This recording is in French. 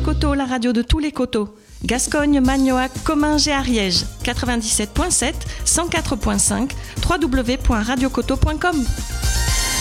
Coteau, la radio de tous les coteaux. Gascogne, Magnoac, Comminges et Ariège. 97.7, 104.5, www.radiocoteau.com.